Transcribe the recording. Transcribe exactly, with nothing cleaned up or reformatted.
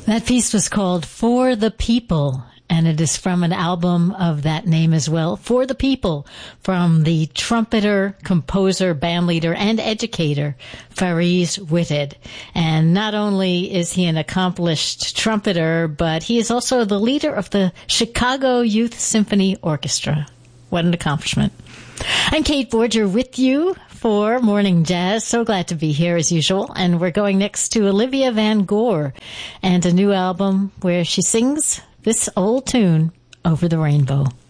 That piece was called For the People, and it is from an album of that name as well, For the People, from the trumpeter, composer, bandleader, and educator, Fareez Whitted. And not only is he an accomplished trumpeter, but he is also the leader of the Chicago Youth Symphony Orchestra. What an accomplishment. I'm Kate Borger with you for Morning Jazz. So glad to be here as usual. And we're going next to Olivia Van Gore and a new album where she sings this old tune, Over the Rainbow.